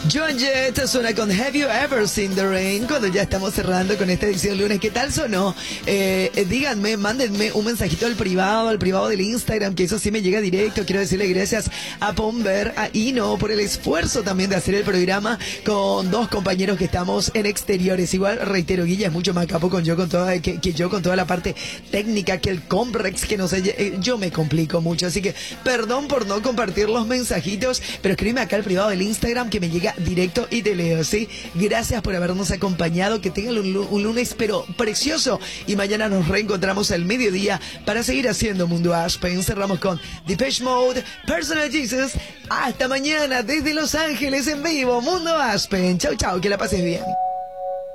Joan Jett suena con Have You Ever Seen the Rain cuando ya estamos cerrando con esta edición lunes. ¿Qué tal sonó? Díganme, mándenme un mensajito al privado del Instagram, que eso sí me llega directo. Quiero decirle gracias a Pomber, a Ino, por el esfuerzo también de hacer el programa con dos compañeros que estamos en exteriores. Igual, reitero, Guilla es mucho más capo con que yo con toda la parte técnica, que el Comrex, que no sé, yo me complico mucho. Así que, perdón por no compartir los mensajitos, pero escríbeme acá al privado del Instagram que me llega directo y te leo, ¿sí? Gracias por habernos acompañado, que tengan un lunes pero precioso, y mañana nos reencontramos al mediodía para seguir haciendo Mundo Aspen. Cerramos con Depeche Mode, Personal Jesus. Hasta mañana desde Los Ángeles en vivo, Mundo Aspen. Chau, chau, que la pases bien.